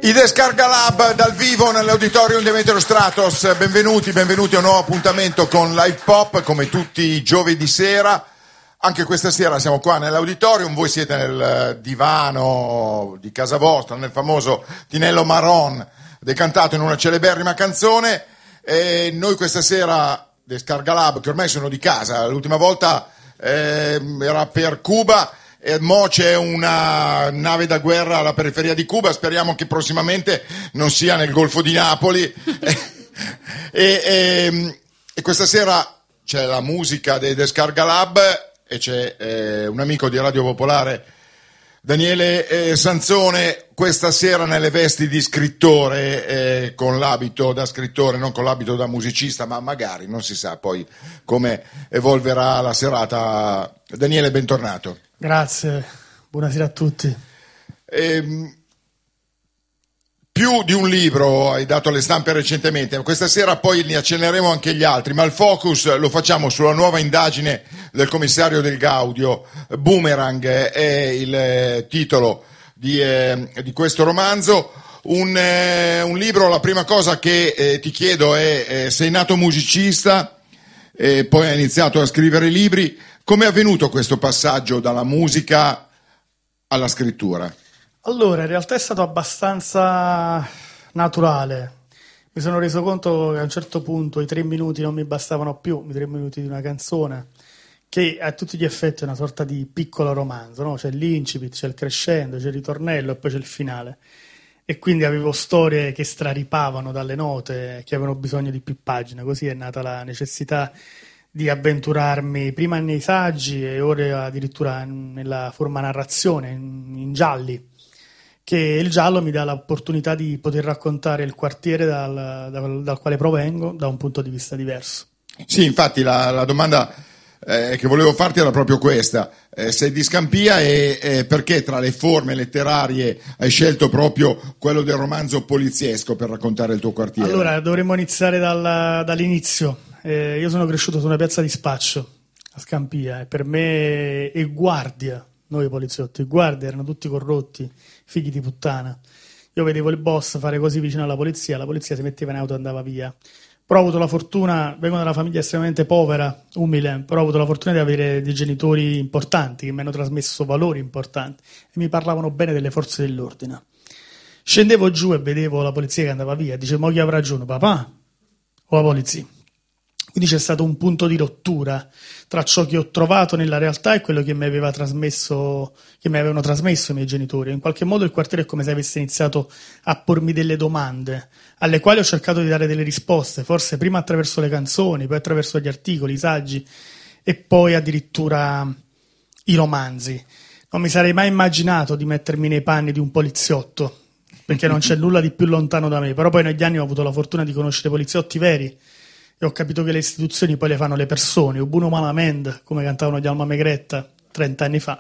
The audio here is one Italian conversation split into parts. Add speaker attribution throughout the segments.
Speaker 1: I Descarga Lab dal vivo nell'auditorium di Metro Stratos. Benvenuti a un nuovo appuntamento con Live Pop, come tutti i giovedì sera. Anche questa sera siamo qua nell'auditorium, voi siete nel divano di casa vostra, nel famoso Tinello Marron, decantato in una celeberrima canzone. E noi questa sera, Descarga Lab, che ormai sono di casa, l'ultima volta era per Cuba. E mo c'è una nave da guerra alla periferia di Cuba, speriamo che prossimamente non sia nel Golfo di Napoli. e questa sera c'è la musica dei Descarga Lab e c'è un amico di Radio Popolare, Daniele Sanzone, questa sera nelle vesti di scrittore, con l'abito da scrittore, non con l'abito da musicista, ma magari, non si sa poi come evolverà la serata. Daniele, bentornato.
Speaker 2: Grazie, buonasera a tutti.
Speaker 1: Più di un libro hai dato alle stampe recentemente, questa sera poi ne accenneremo anche gli altri, ma il focus lo facciamo sulla nuova indagine del commissario Del Gaudio. Boomerang è il titolo di questo romanzo, un libro. La prima cosa che ti chiedo è sei nato musicista, poi hai iniziato a scrivere libri. Come è avvenuto questo passaggio dalla musica alla scrittura?
Speaker 2: Allora, in realtà è stato abbastanza naturale. Mi sono reso conto che a un certo punto i 3 minuti non mi bastavano più, i 3 minuti di una canzone, che a tutti gli effetti è una sorta di piccolo romanzo, no? C'è l'incipit, c'è il crescendo, c'è il ritornello e poi c'è il finale. E quindi avevo storie che straripavano dalle note, che avevano bisogno di più pagine. Così è nata la necessità di avventurarmi prima nei saggi e ora addirittura nella forma narrazione, in gialli, che il giallo mi dà l'opportunità di poter raccontare il quartiere dal quale provengo da un punto di vista diverso.
Speaker 1: Sì, infatti la domanda che volevo farti era proprio questa. Sei di Scampia e perché tra le forme letterarie hai scelto proprio quello del romanzo poliziesco per raccontare il tuo quartiere?
Speaker 2: Allora, dovremmo iniziare dall'inizio. Io sono cresciuto su una piazza di spaccio a Scampia e per me e guardia, noi poliziotti, i guardia erano tutti corrotti, figli di puttana. Io vedevo il boss fare così vicino alla polizia si metteva in auto e andava via. Però ho avuto la fortuna, vengo da una famiglia estremamente povera, umile, però ho avuto la fortuna di avere dei genitori importanti che mi hanno trasmesso valori importanti e mi parlavano bene delle forze dell'ordine. Scendevo giù e vedevo la polizia che andava via, dicevo: ma chi avrà ragione, papà o la polizia? Quindi c'è stato un punto di rottura tra ciò che ho trovato nella realtà e quello che mi avevano trasmesso i miei genitori. In qualche modo il quartiere è come se avesse iniziato a pormi delle domande, alle quali ho cercato di dare delle risposte, forse prima attraverso le canzoni, poi attraverso gli articoli, i saggi e poi addirittura i romanzi. Non mi sarei mai immaginato di mettermi nei panni di un poliziotto, perché non c'è nulla di più lontano da me, però poi negli anni ho avuto la fortuna di conoscere poliziotti veri e ho capito che le istituzioni poi le fanno le persone. Ubuno Malament, come cantavano gli Alma Megretta 30 anni fa,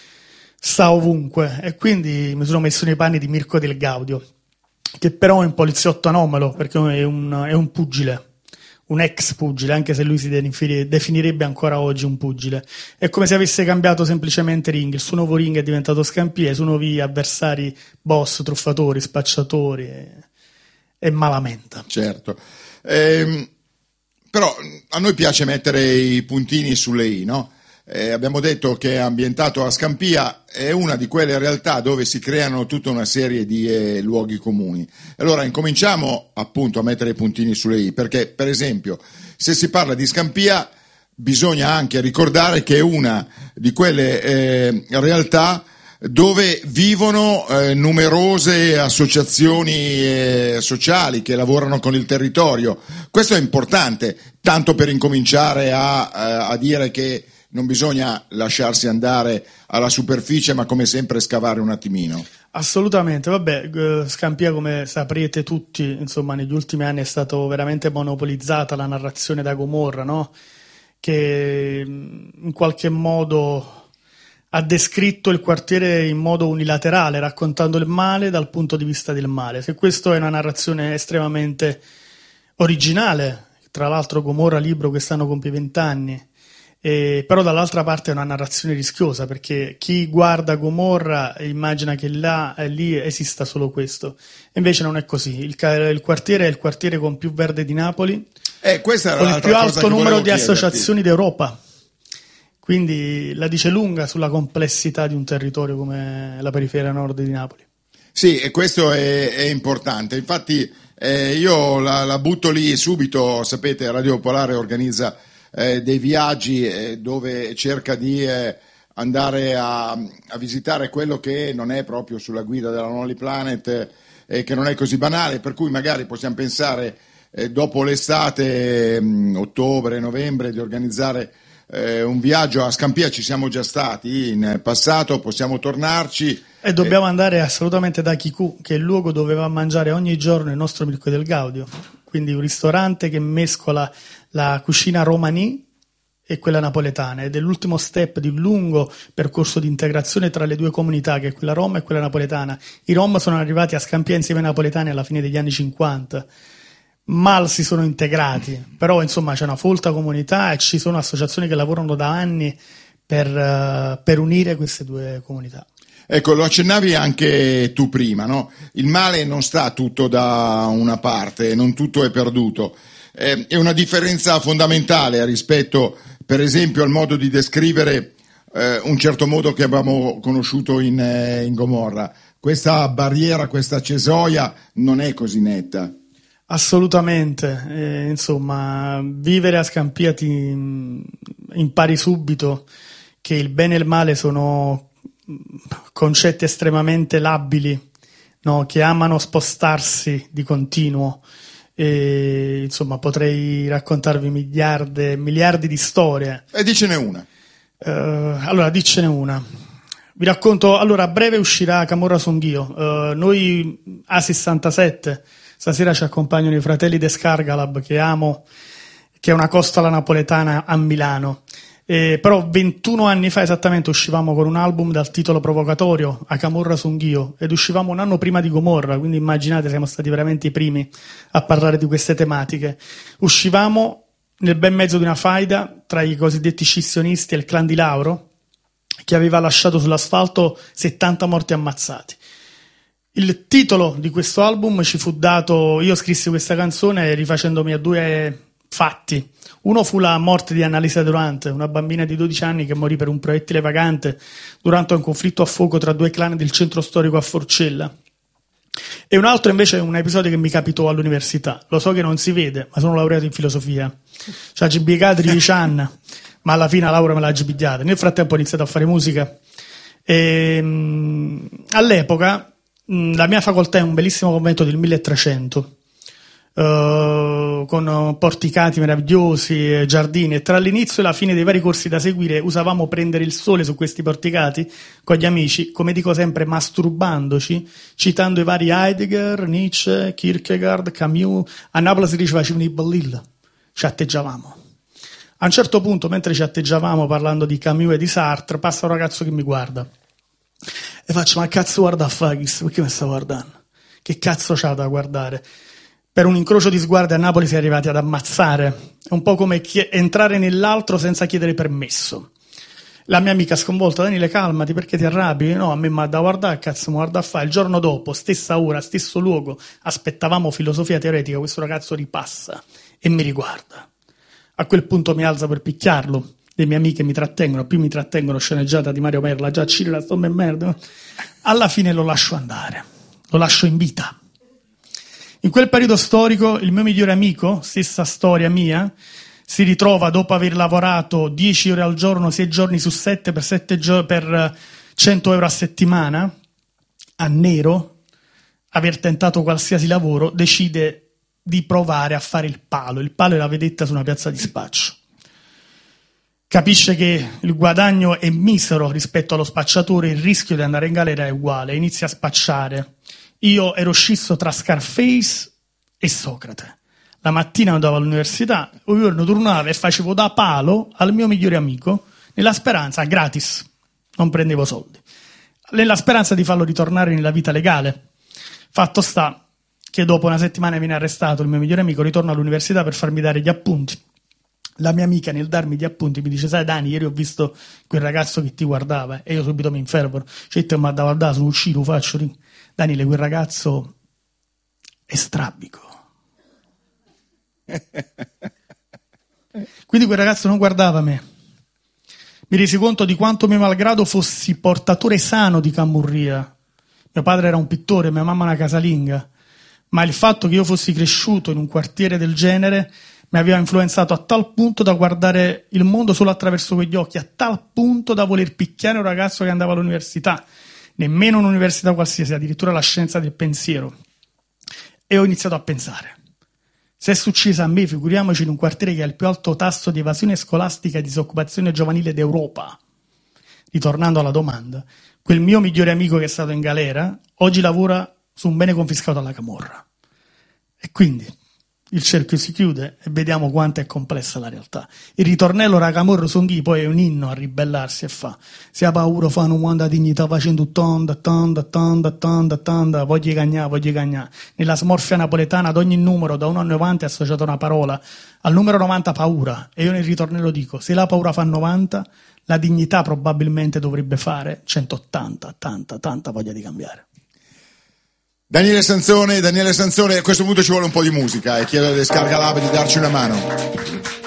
Speaker 2: sta ovunque, e quindi mi sono messo nei panni di Mirko Del Gaudio, che però è un poliziotto anomalo perché è un pugile, un ex pugile, anche se lui si definirebbe ancora oggi un pugile. È come se avesse cambiato semplicemente ring, il suo nuovo ring è diventato Scampia, i suoi nuovi avversari boss, truffatori, spacciatori e Malamenta.
Speaker 1: Certo. Però a noi piace mettere i puntini sulle i, no? Abbiamo detto che è ambientato a Scampia, è una di quelle realtà dove si creano tutta una serie di luoghi comuni. Allora incominciamo appunto a mettere i puntini sulle i, perché per esempio se si parla di Scampia bisogna anche ricordare che è una di quelle realtà dove vivono numerose associazioni sociali che lavorano con il territorio. Questo è importante, tanto per incominciare a dire che non bisogna lasciarsi andare alla superficie, ma come sempre scavare un attimino.
Speaker 2: Assolutamente, vabbè, Scampia, come saprete tutti, insomma, negli ultimi anni è stato veramente monopolizzata la narrazione da Gomorra, no? Che in qualche modo ha descritto il quartiere in modo unilaterale, raccontando il male dal punto di vista del male. Se questo è una narrazione estremamente originale, tra l'altro Gomorra, libro quest'anno compie 20 anni, Però dall'altra parte è una narrazione rischiosa, perché chi guarda Gomorra immagina che lì esista solo questo, invece non è così. Il quartiere è il quartiere con più verde di Napoli,
Speaker 1: questa
Speaker 2: con il più alto numero di associazioni d'Europa, quindi la dice lunga sulla complessità di un territorio come la periferia nord di Napoli.
Speaker 1: Sì, e questo è importante. Infatti io la butto lì subito. Sapete, Radio Popolare organizza dei viaggi dove cerca di andare a visitare quello che non è proprio sulla guida della Lonely Planet, che non è così banale, per cui magari possiamo pensare dopo l'estate, ottobre, novembre, di organizzare un viaggio a Scampia. Ci siamo già stati in passato, possiamo tornarci.
Speaker 2: E dobbiamo andare assolutamente da Chicù, che è il luogo dove va a mangiare ogni giorno il nostro Mirko del Gaudio, quindi un ristorante che mescola la cucina romani e quella napoletana, ed è l'ultimo step di un lungo percorso di integrazione tra le due comunità, che è quella rom e quella napoletana. I rom sono arrivati a Scampia insieme ai napoletani alla fine degli anni 50, mal si sono integrati, però insomma c'è una folta comunità e ci sono associazioni che lavorano da anni per unire queste due comunità.
Speaker 1: Ecco, lo accennavi anche tu prima, no? Il male non sta tutto da una parte, non tutto è perduto. È una differenza fondamentale rispetto, per esempio, al modo di descrivere un certo modo che abbiamo conosciuto in Gomorra. Questa barriera, questa cesoia non è così netta.
Speaker 2: Assolutamente, insomma, vivere a Scampia ti impari subito che il bene e il male sono concetti estremamente labili, no? Che amano spostarsi di continuo. E, insomma, potrei raccontarvi miliardi di storie.
Speaker 1: E dicene una.
Speaker 2: Allora, dicene una. Vi racconto, allora, a breve uscirà Camorra Songhio. Noi A67, stasera ci accompagnano i fratelli Descargalab, che amo, che è una costola napoletana a Milano. Però 21 anni fa esattamente uscivamo con un album dal titolo provocatorio, A Camorra Songhio, ed uscivamo un anno prima di Gomorra, quindi immaginate, siamo stati veramente i primi a parlare di queste tematiche. Uscivamo nel ben mezzo di una faida tra i cosiddetti scissionisti e il clan di Lauro, che aveva lasciato sull'asfalto 70 morti ammazzati. Il titolo di questo album ci fu dato, io scrissi questa canzone rifacendomi a due fatti. Uno fu la morte di Annalisa Durante, una bambina di 12 anni che morì per un proiettile vagante durante un conflitto a fuoco tra due clan del centro storico a Forcella. E un altro invece è un episodio che mi capitò all'università. Lo so che non si vede, ma sono laureato in filosofia. Ci ha gibicato 10 anni, ma alla fine la laurea me l'ha gibigliata. Nel frattempo ho iniziato a fare musica. All'epoca la mia facoltà è un bellissimo convento del 1300. Con porticati meravigliosi, giardini, e tra l'inizio e la fine dei vari corsi da seguire usavamo prendere il sole su questi porticati con gli amici, come dico sempre, masturbandoci, citando i vari Heidegger, Nietzsche, Kierkegaard, Camus. A Napoli si diceva facevano i ballilla, ci atteggiavamo. A un certo punto, mentre ci atteggiavamo parlando di Camus e di Sartre, passa un ragazzo che mi guarda e faccio: ma cazzo guarda a Fagis, perché mi sta guardando? Che cazzo c'ha da guardare? Per un incrocio di sguardi a Napoli si è arrivati ad ammazzare. È un po' come entrare nell'altro senza chiedere permesso. La mia amica sconvolta: Daniele, calmati, perché ti arrabbi? No, a me mi ha da guardare, cazzo mi guarda a fare. Il giorno dopo, stessa ora, stesso luogo, aspettavamo filosofia teoretica, questo ragazzo ripassa e mi riguarda. A quel punto mi alza per picchiarlo. Le mie amiche mi trattengono, più mi trattengono, sceneggiata di Mario Merla, già Cirila, sto ben merda. Alla fine lo lascio andare, lo lascio in vita. In quel periodo storico il mio migliore amico, stessa storia mia, si ritrova dopo aver lavorato 10 ore al giorno, 6 giorni su 7 per 100 euro a settimana, a nero, aver tentato qualsiasi lavoro, decide di provare a fare il palo. Il palo è la vedetta su una piazza di spaccio. Capisce che il guadagno è misero rispetto allo spacciatore, il rischio di andare in galera è uguale, inizia a spacciare. Io ero scisso tra Scarface e Socrate. La mattina andavo all'università, un giorno tornavo e facevo da palo al mio migliore amico, nella speranza, gratis, non prendevo soldi, nella speranza di farlo ritornare nella vita legale. Fatto sta che dopo una settimana viene arrestato il mio migliore amico, ritorno all'università per farmi dare gli appunti. La mia amica nel darmi gli appunti mi dice: sai Dani, ieri ho visto quel ragazzo che ti guardava, e io subito mi infervoro, cioè te mi ha dato da sul uscito, faccio Daniele, quel ragazzo è strabico. Quindi quel ragazzo non guardava me. Mi resi conto di quanto mio malgrado fossi portatore sano di camurria. Mio padre era un pittore, mia mamma una casalinga, ma il fatto che io fossi cresciuto in un quartiere del genere mi aveva influenzato a tal punto da guardare il mondo solo attraverso quegli occhi, a tal punto da voler picchiare un ragazzo che andava all'università, nemmeno un'università qualsiasi, addirittura la scienza del pensiero. E ho iniziato a pensare: se è successo a me, figuriamoci in un quartiere che ha il più alto tasso di evasione scolastica e disoccupazione giovanile d'Europa. Ritornando alla domanda, quel mio migliore amico che è stato in galera oggi lavora su un bene confiscato alla camorra. E quindi il cerchio si chiude e vediamo quanto è complessa la realtà. Il ritornello la camorra songhi poi è un inno a ribellarsi e fa: se ha paura fa non vuole dignità facendo tanda, voglio cagnà. Nella smorfia napoletana ad ogni numero da 1 a 90 è associata una parola, al numero 90 paura, e io nel ritornello dico: se la paura fa 90, la dignità probabilmente dovrebbe fare 180, tanta voglia di cambiare.
Speaker 1: Daniele Sanzone, a questo punto ci vuole un po' di musica e chiedo alle Scarga Lab di darci una mano.